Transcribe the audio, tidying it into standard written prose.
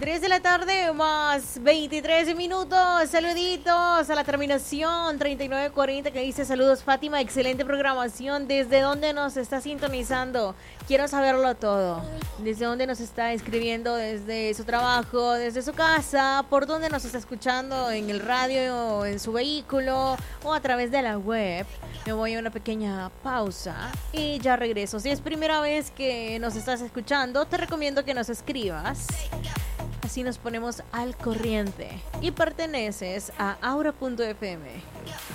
3 de la tarde más 23 minutos. Saluditos a la terminación 3940 que dice saludos Fátima, excelente programación. ¿Desde dónde nos está sintonizando? Quiero saberlo todo. ¿Desde dónde nos está escribiendo? ¿Desde su trabajo? ¿Desde su casa? ¿Por dónde nos está escuchando? ¿En el radio? ¿En su vehículo? ¿O a través de la web? Me voy a una pequeña pausa y ya regreso. Si es primera vez que nos estás escuchando, te recomiendo que nos escribas. Así nos ponemos al corriente y perteneces a Aura.fm.